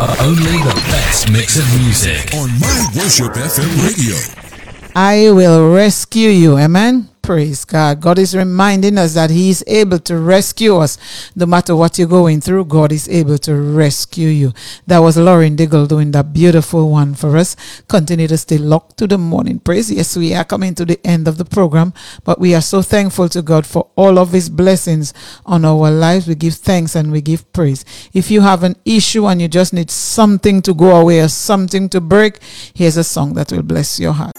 Only the best mix of music on My Worship FM radio. I will rescue you. Amen. Praise God. God is reminding us that He is able to rescue us. No matter what you're going through, God is able to rescue you. That was Lauren Diggle doing that beautiful one for us. Continue to stay locked to the morning praise. Yes, we are coming to the end of the program, but we are so thankful to God for all of His blessings on our lives. We give thanks and we give praise. If you have an issue and you just need something to go away or something to break, here's a song that will bless your heart.